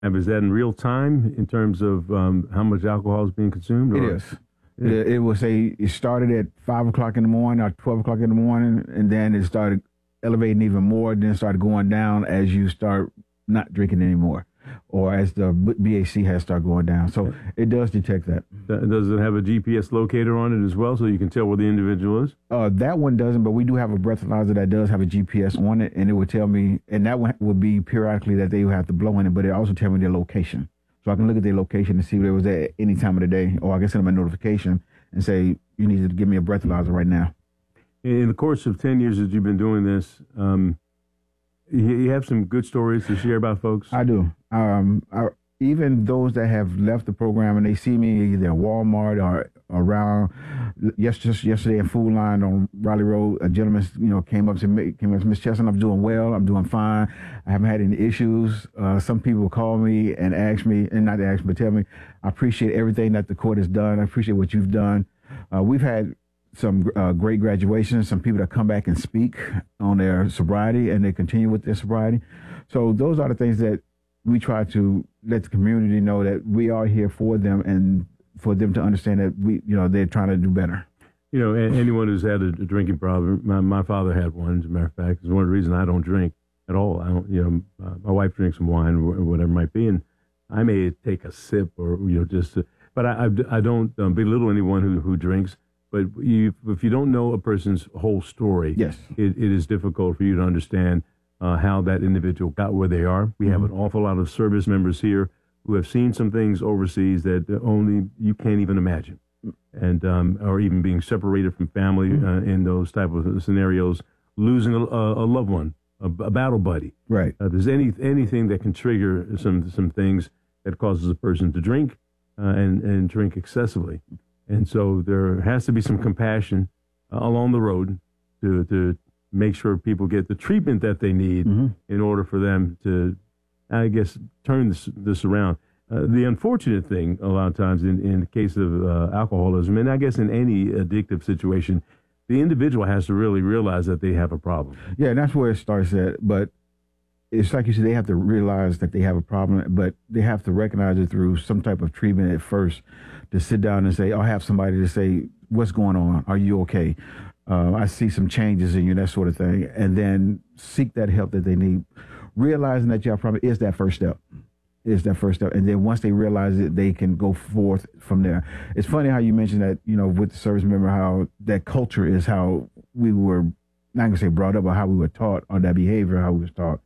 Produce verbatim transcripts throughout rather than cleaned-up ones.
And is that in real time in terms of um, how much alcohol is being consumed? It or? is. It, it was a. It started at five o'clock in the morning or twelve o'clock in the morning, and then it started elevating even more. Then started going down as you start not drinking anymore, or as the B A C has started going down. So it does detect that. Does it have a G P S locator on it as well, so you can tell where the individual is? Uh, that one doesn't, but we do have a breathalyzer that does have a G P S on it, and it would tell me, and that one would be periodically that they would have to blow in it, but it also tell me their location. So I can look at their location and see where it was at any time of the day, or I can send them a notification and say, you need to give me a breathalyzer right now. In the course of ten years that you've been doing this, um, you, you have some good stories to share about folks? I do. Um, I, even those that have left the program and they see me either in Walmart or around, yes, just yesterday in Food Line on Raleigh Road, a gentleman, you know, came up to me, came up to Miss Chesson, I'm doing well, I'm doing fine, I haven't had any issues. Uh, some people call me and ask me, and not ask me, but tell me, I appreciate everything that the court has done, I appreciate what you've done. Uh, we've had some uh, great graduations, some people that come back and speak on their sobriety and they continue with their sobriety. So those are the things that we try to let the community know, that we are here for them and for them to understand that we, you know, they're trying to do better. You know, anyone who's had a, a drinking problem, my, my father had one, as a matter of fact. It's one of the reasons I don't drink at all. I don't, you know, uh, my wife drinks some wine or whatever it might be, and I may take a sip or, you know, just, uh, but I, I, I don't um, belittle anyone who, who drinks. But you, if you don't know a person's whole story, yes, it, it is difficult for you to understand uh, how that individual got where they are. We mm-hmm. have an awful lot of service members here who have seen some things overseas that only you can't even imagine, and um, or even being separated from family mm-hmm. uh, in those type of scenarios, losing a, a loved one, a, a battle buddy. Right. Uh, there's any anything that can trigger some some things that causes a person to drink uh, and and drink excessively. And so there has to be some compassion uh, along the road to to make sure people get the treatment that they need mm-hmm. in order for them to, I guess, turn this, this around. Uh, the unfortunate thing a lot of times in, in the case of uh, alcoholism, and I guess in any addictive situation, the individual has to really realize that they have a problem. Yeah, and that's where it starts at. But it's like you said, they have to realize that they have a problem, but they have to recognize it through some type of treatment at first, to sit down and say, I'll have somebody to say, what's going on? Are you okay? Uh, I see some changes in you, that sort of thing. And then seek that help that they need. Realizing that you have a problem is that first step. Is that first step. And then once they realize it, they can go forth from there. It's funny how you mentioned that, you know, with the service member, how that culture is how we were, not going to say brought up, but how we were taught, or that behavior, how we was taught.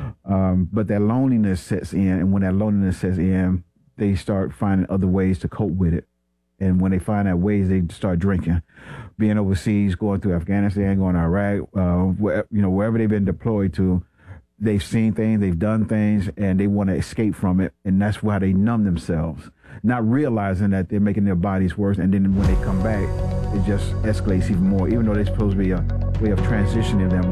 Um, but that loneliness sets in. And when that loneliness sets in, they start finding other ways to cope with it. And when they find out ways, they start drinking. Being overseas, going to Afghanistan, going to Iraq, uh, where, you know, wherever they've been deployed to, they've seen things, they've done things, and they want to escape from it. And that's why they numb themselves, not realizing that they're making their bodies worse. And then when they come back, it just escalates even more, even though they're supposed to be a way of transitioning them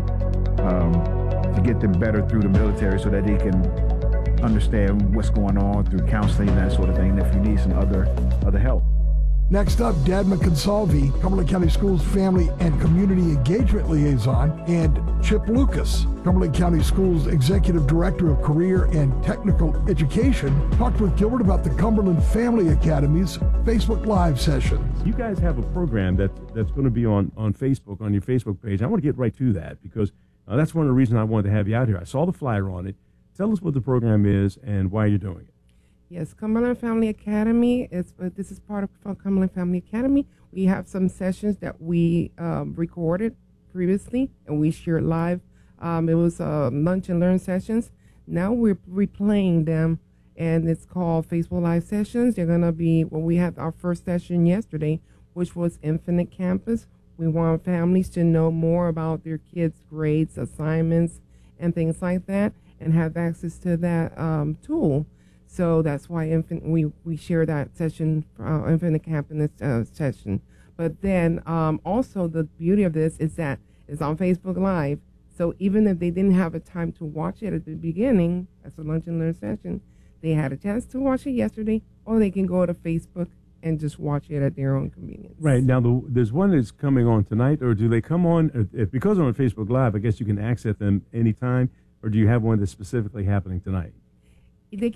to, um, to get them better through the military so that they can understand what's going on through counseling, that sort of thing, and if you need some other other help. Next up, Dadma Consalvi, Cumberland County Schools Family and Community Engagement Liaison, and Chip Lucas, Cumberland County Schools Executive Director of Career and Technical Education, talked with Gilbert about the Cumberland Family Academy's Facebook Live sessions. You guys have a program that, that's going to be on, on Facebook, on your Facebook page. I want to get right to that because uh, that's one of the reasons I wanted to have you out here. I saw the flyer on it. Tell us what the program is and why you're doing it. Yes, Cumberland Family Academy is. Uh, this is part of Cumberland Family Academy. We have some sessions that we um, recorded previously and we shared live. Um, it was uh, lunch and learn sessions. Now we're replaying them, and it's called Facebook Live Sessions. They're gonna be. Well, we had our first session yesterday, which was Infinite Campus. We want families to know more about their kids' grades, assignments, and things like that, and have access to that um, tool. So that's why infin- we, we share that session, uh, Infinite Camp in this uh, session. But then um, also the beauty of this is that it's on Facebook Live. So even if they didn't have a time to watch it at the beginning, as a lunch and learn session, they had a chance to watch it yesterday, or they can go to Facebook and just watch it at their own convenience. Right. Now, the, there's one that's coming on tonight, or do they come on, if, because they're on Facebook Live, I guess you can access them anytime, or do you have one that's specifically happening tonight? they